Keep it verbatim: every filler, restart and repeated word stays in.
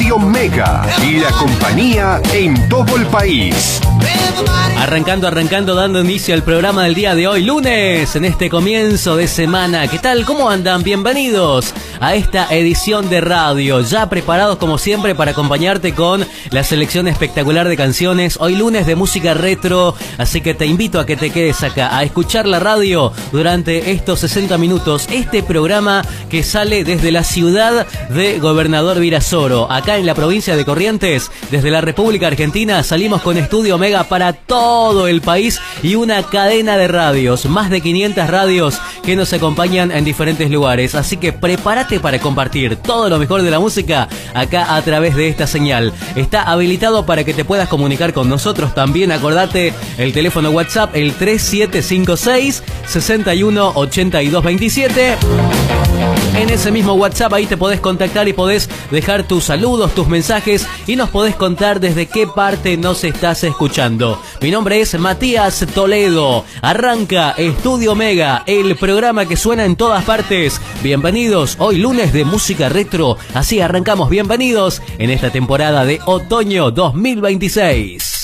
Estudio Mega y la compañía en todo el país. Arrancando, arrancando, dando inicio al programa del día de hoy, lunes, en este comienzo de semana. ¿Qué tal? ¿Cómo andan? Bienvenidos a esta edición de radio, ya preparados como siempre para acompañarte con la selección espectacular de canciones. Hoy lunes de música retro, así que te invito a que te quedes acá, a escuchar la radio durante estos sesenta minutos. Este programa que sale desde la ciudad de Gobernador Virasoro, acá en la provincia de Corrientes, desde la República Argentina, salimos con Estudio Mega para todo el país y una cadena de radios, más de quinientas radios que nos acompañan en diferentes lugares. Así que prepárate para compartir todo lo mejor de la música acá a través de esta señal. Está habilitado para que te puedas comunicar con nosotros también. Acordate el teléfono WhatsApp, el tres siete cinco seis, seis uno ocho dos dos siete. En ese mismo WhatsApp ahí te podés contactar y podés dejar tus saludos, tus mensajes y nos podés contar desde qué parte nos estás escuchando. Mi nombre es Matías Toledo. Arranca Estudio Mega, el programa que suena en todas partes. Bienvenidos, hoy lunes de música retro. Así arrancamos, bienvenidos en esta temporada de otoño dos mil veintiséis.